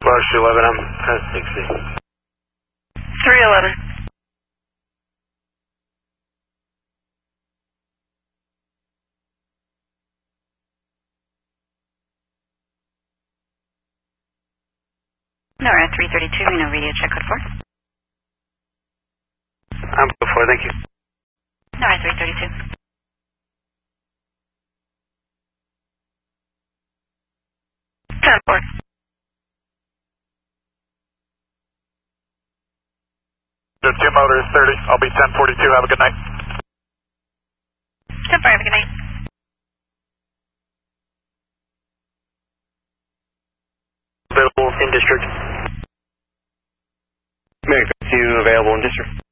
Bush 11, I'm 1060. 311. NORAD 332, Reno radio check code 4. I'm code 4, thank you. NORAD 332. 10-4. There's 2 motors, 30. I'll be 1042. Have a good night. 10-4, have a good night. Available in district. American 2 available in district.